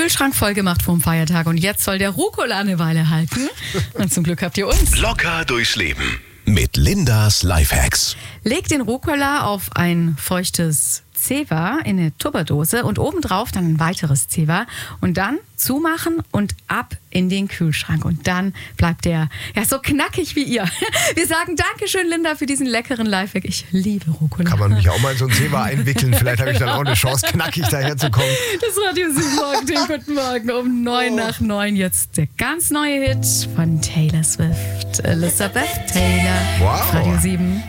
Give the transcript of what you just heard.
Kühlschrank voll gemacht vom Feiertag und jetzt soll der Rucola eine Weile halten. Und zum Glück habt ihr uns. Locker durchs Leben mit Lindas Lifehacks. Legt den Rucola auf ein feuchtes Zewa in eine Tupperdose und obendrauf dann ein weiteres Zewa und dann zumachen und ab in den Kühlschrank. Und dann bleibt der ja so knackig wie ihr. Wir sagen Dankeschön, Linda, für diesen leckeren Lifehack. Ich liebe Rucola. Kann man mich auch mal in so ein Zewa einwickeln? Vielleicht habe ich dann auch eine Chance, knackig daherzukommen. Das Radio 7 Morgen, den guten Morgen um 9 nach 9. Jetzt der ganz neue Hit von Taylor Swift. Elizabeth Taylor. Wow. Radio 7.